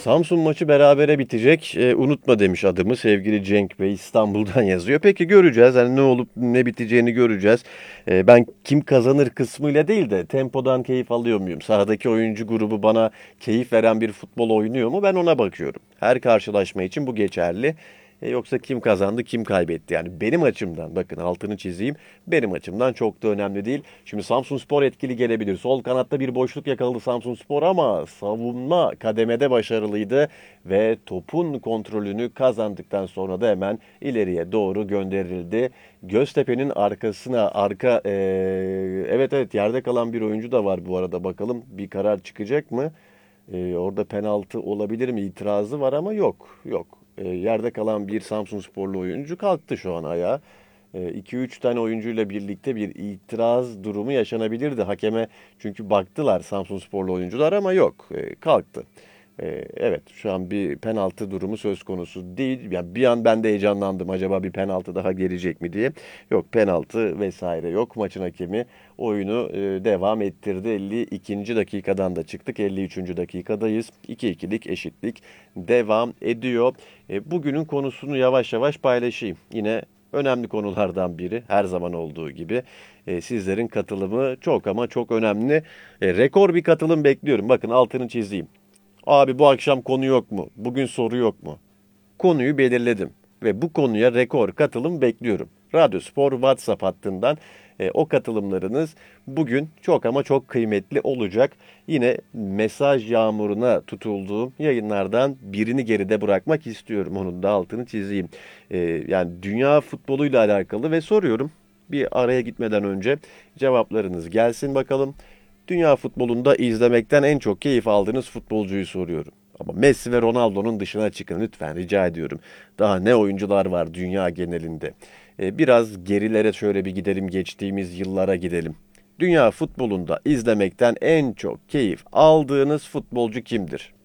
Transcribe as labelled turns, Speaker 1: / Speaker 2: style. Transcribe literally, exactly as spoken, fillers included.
Speaker 1: Samsun maçı berabere bitecek. E, unutma demiş adımı sevgili Cenk Bey İstanbul'dan yazıyor. Peki göreceğiz. Hani ne olup ne biteceğini göreceğiz. E, ben kim kazanır kısmıyla değil de tempodan keyif alıyor muyum? Sahadaki oyuncu grubu bana keyif veren bir futbol oynuyor mu? Ben ona bakıyorum. Her karşılaşma için bu geçerli. E, yoksa kim kazandı, kim kaybetti? Yani benim açımdan, bakın altını çizeyim, benim açımdan çok da önemli değil. Şimdi Samsunspor etkili gelebilir. Sol kanatta bir boşluk yakaladı Samsunspor ama savunma kademede başarılıydı ve topun kontrolünü kazandıktan sonra da hemen ileriye doğru gönderildi. Göztepe'nin arkasına, arka, e, evet evet yerde kalan bir oyuncu da var bu arada. Bakalım bir karar çıkacak mı? Ee, orada penaltı olabilir mi? İtirazı var ama yok. Yok. Ee, yerde kalan bir Samsunsporlu oyuncu kalktı şu an ayağa. iki üç tane oyuncuyla birlikte bir itiraz durumu yaşanabilirdi hakeme. Çünkü baktılar Samsunsporlu oyuncular ama yok. Ee, kalktı. Ee, evet şu an bir penaltı durumu söz konusu değil. Yani bir an ben de heyecanlandım. Acaba bir penaltı daha gelecek mi diye. Yok penaltı vesaire yok. Maçın hakemi oyunu e, devam ettirdi. elli ikinci dakikadan da çıktık. elli üçüncü dakikadayız. iki ikilik eşitlik devam ediyor. E, bugünün konusunu yavaş yavaş paylaşayım. Yine önemli konulardan biri her zaman olduğu gibi. E, sizlerin katılımı çok ama çok önemli. E, rekor bir katılım bekliyorum. Bakın altını çizeyim. Abi bu akşam konu yok mu? Bugün soru yok mu? Konuyu belirledim ve bu konuya rekor katılım bekliyorum. Radyo Spor WhatsApp hattından e, o katılımlarınız bugün çok ama çok kıymetli olacak. Yine mesaj yağmuruna tutulduğum yayınlardan birini geride bırakmak istiyorum. Onun da altını çizeyim. E, yani dünya futboluyla alakalı ve soruyorum. Bir araya gitmeden önce cevaplarınız gelsin bakalım. Dünya futbolunda izlemekten en çok keyif aldığınız futbolcuyu soruyorum. Ama Messi ve Ronaldo'nun dışına çıkın lütfen rica ediyorum. Daha ne oyuncular var dünya genelinde. Ee, biraz gerilere şöyle bir gidelim, geçtiğimiz yıllara gidelim. Dünya futbolunda izlemekten en çok keyif aldığınız futbolcu kimdir?